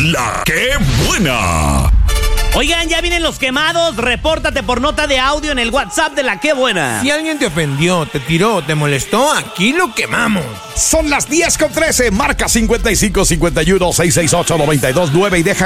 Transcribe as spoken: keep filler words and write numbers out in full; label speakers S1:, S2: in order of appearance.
S1: La que buena.
S2: Oigan, ya vienen los quemados. Repórtate por nota de audio en el WhatsApp de La que buena.
S3: Si alguien te ofendió, te tiró, te molestó, aquí lo quemamos.
S1: Son las diez con trece. Marca cincuenta y cinco cincuenta y uno seiscientos sesenta y ocho noventa y dos nueve y deja